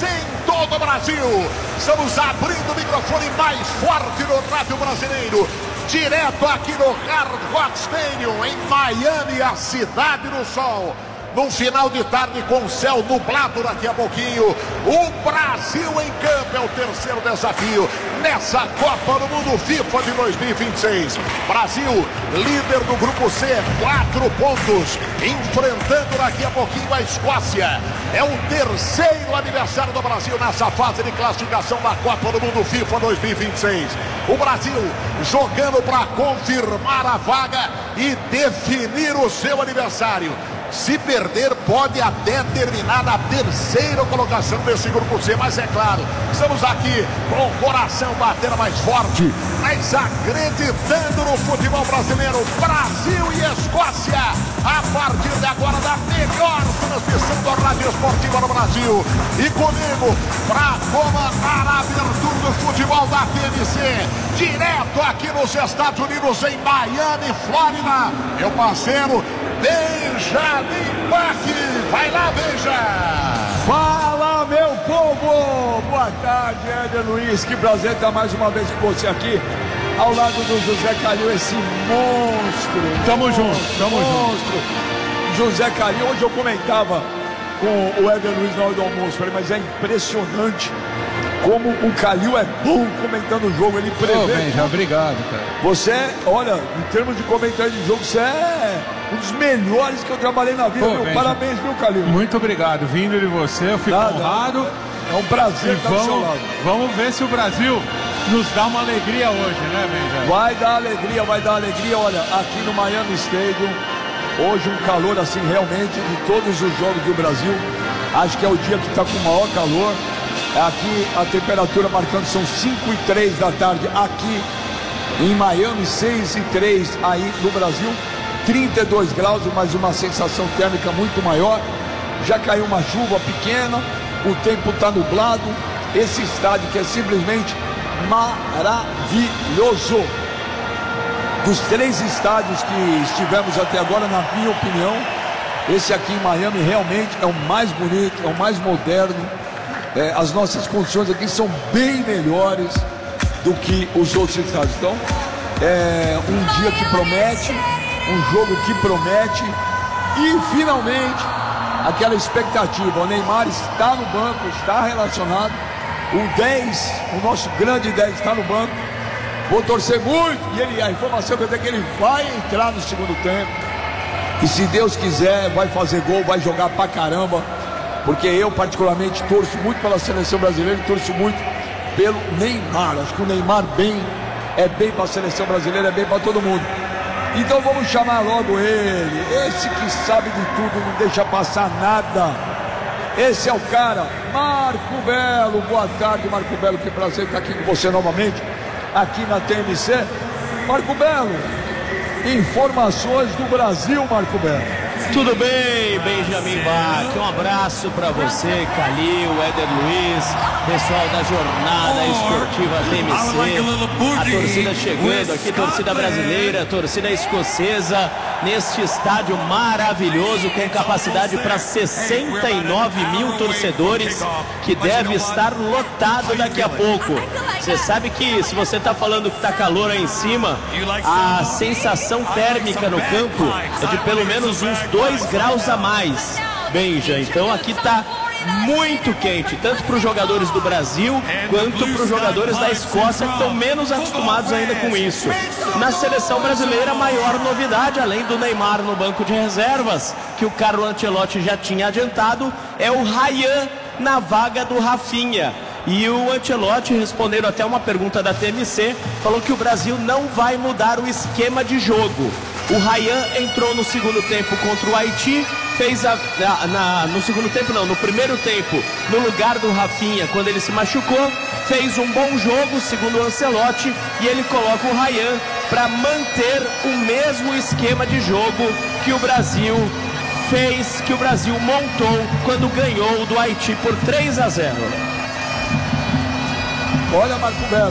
TMC em todo o Brasil. Estamos abrindo o microfone mais forte no rádio brasileiro. Direto aqui no Hard Rock Stadium, em Miami, a cidade do sol. Num final de tarde com céu nublado daqui a pouquinho. O Brasil em campo é o terceiro desafio nessa Copa do Mundo FIFA de 2026. Brasil, líder do grupo C, 4 pontos, enfrentando daqui a pouquinho a Escócia. É o terceiro aniversário do Brasil nessa fase de classificação da Copa do Mundo FIFA 2026. O Brasil jogando para confirmar a vaga e definir o seu aniversário. Se perder, pode até terminar na terceira colocação desse grupo C. Mas é claro, estamos aqui com o coração batendo mais forte, mas acreditando no futebol brasileiro. Brasil e Escócia, a partir de agora, da melhor transmissão do Rádio Esportiva no Brasil. E comigo, para comandar a abertura do futebol da TMC, direto aqui nos Estados Unidos, em Miami, Flórida, meu parceiro Benjamin Bach. Vai lá, Benja! Fala, meu povo! Boa tarde, Éder Luiz. Que prazer estar mais uma vez com você aqui, ao lado do José Calil, esse monstro. Tamo junto. José Calil, hoje eu comentava com o Éder Luiz na hora do almoço, falei, mas é impressionante como o Calil é bom comentando o jogo, ele prevê. Benja, obrigado, cara. Você, olha, em termos de comentário de jogo, você é um dos melhores que eu trabalhei na vida. Benja, parabéns, viu, Calil? Muito obrigado, vindo de você, eu fico honrado. É um prazer estar do seu lado. Vamos ver se o Brasil nos dá uma alegria hoje, né, Benja? Vai dar alegria. Olha, aqui no Miami Stadium, hoje um calor assim, realmente, de todos os jogos do Brasil. Acho que é o dia que está com o maior calor. Aqui a temperatura marcando são 5:03 da tarde aqui em Miami, 6:03 aí no Brasil, 32 graus, mas uma sensação térmica muito maior. Já caiu uma chuva pequena, o tempo está nublado. Esse estádio que é simplesmente maravilhoso. Dos 3 estádios que estivemos até agora, na minha opinião, esse aqui em Miami realmente é o mais bonito, é o mais moderno. As nossas condições aqui são bem melhores do que os outros estádios. Então, é um dia que promete, um jogo que promete. E finalmente, aquela expectativa. O Neymar está no banco, está relacionado. O 10, o nosso grande 10 está no banco. Vou torcer muito. E a informação que eu tenho é que ele vai entrar no segundo tempo. E se Deus quiser, vai fazer gol, vai jogar pra caramba. Porque eu particularmente torço muito pela seleção brasileira e torço muito pelo Neymar. Acho que o Neymar é bem para a seleção brasileira, é bem para todo mundo. Então vamos chamar logo ele, esse que sabe de tudo, não deixa passar nada. Esse é o cara, Marco Belo. Boa tarde, Marco Belo, que prazer estar aqui com você novamente, aqui na TMC. Marco Belo, informações do Brasil, Marco Belo. Tudo bem, Benjamin Bach? Um abraço para você, Calil, Éder Luiz, pessoal da Jornada Esportiva TMC. A torcida chegando aqui, torcida brasileira, torcida escocesa, neste estádio maravilhoso, com capacidade para 69 mil torcedores, que deve estar lotado daqui a pouco. Você sabe que, se você está falando que está calor aí em cima, a sensação térmica no campo é de pelo menos uns 2 graus a mais, Benja. Então aqui está muito quente, tanto para os jogadores do Brasil quanto para os jogadores da Escócia, que estão menos acostumados ainda com isso. Na seleção brasileira, a maior novidade, além do Neymar no banco de reservas, que o Carlo Ancelotti já tinha adiantado, é o Ryan na vaga do Rafinha. E o Ancelotti, respondendo até uma pergunta da TMC, falou que o Brasil não vai mudar o esquema de jogo. O Ryan entrou no segundo tempo contra o Haiti, fez no primeiro tempo, no lugar do Rafinha, quando ele se machucou, fez um bom jogo, segundo o Ancelotti, e ele coloca o Ryan para manter o mesmo esquema de jogo que o Brasil fez, que o Brasil montou quando ganhou do Haiti por 3-0. Olha, Marco Belo.